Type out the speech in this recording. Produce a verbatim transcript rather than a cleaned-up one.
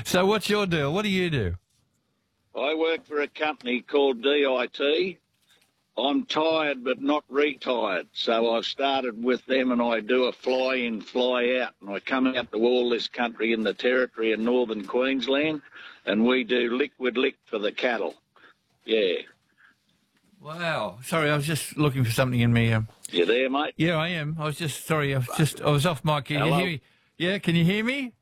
So what's your deal? What do you do? I work for a company called D I T. I'm tired but not retired, so I've started with them and I do a fly-in, fly-out, and I come out to all this country in the territory in northern Queensland, and we do liquid lick for the cattle. Yeah. Wow. Sorry, I was just looking for something in me. Um, You there, mate? yeah, I am. I was just, sorry, I was just, I was off mic. Can you Hello? hear me? Yeah, can you hear me?